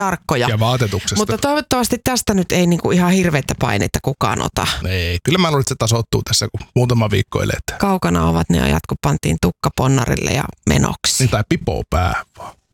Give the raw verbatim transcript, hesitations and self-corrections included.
tarkkoja. Ja vaatetuksesta. Mutta toivottavasti tästä nyt ei niinku ihan hirveätä painetta kukaan ota. Ei, kyllä mä luulen, että se tasoittuu tässä, kun muutama viikko eletään. Kaukana ovat ne ajat, kun pantiin tukka ponnarille ja menoksi. Niin tai pipoo päähän vaan.